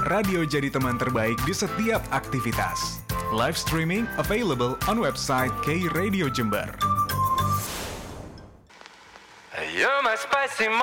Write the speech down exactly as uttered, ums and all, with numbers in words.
radio jadi teman terbaik di setiap aktivitas. Live streaming available on website K Radio Jember. You're my spicy